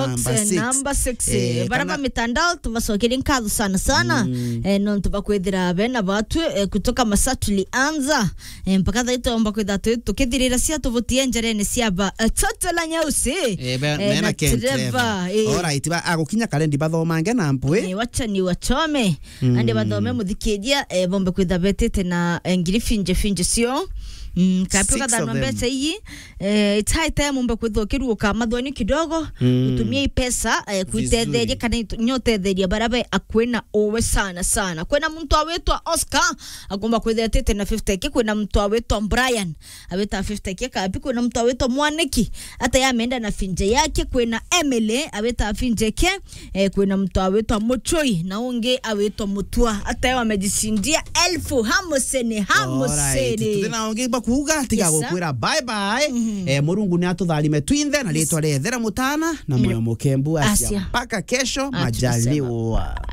number 6 baraba mitandao tubasokeri nkadhu sana no tubakwethira bena batu kutoka masa tulianza mpaka thaito omba kwitha tukithirira cia tuvutie njarene ciaba toto la nyeusi na Kentreva alright ba agukinya kalendi bathomange na mpwe wacha ni wachome ande bathome muthikiria bombe kwitha betete na ngirifinje cio kapika dano mbete hii it's high time mumbe kwithokiru ka mathoni kidogo utumie pesa kuitetheria kana nyotetheria baraba akwena owe sana kwena mtu awetwa Oscar agomba kwithetete na 50k kwena mtu awetwa Brian aweta 50k kapi kwena mtu awetwa Mwaniki hata yameenda na finje yake kwena Emily aweta finje ke kwena mtu awetwa Mochoi na unge awetwa Mutua hata yao wamejishindia 1000 hamseni tena unge kuga tiga gukwira bye bye Murungu ni atutharime twinthe na ritwa rethera mutana na moyo mukembu asia mpaka kesho majaliwa.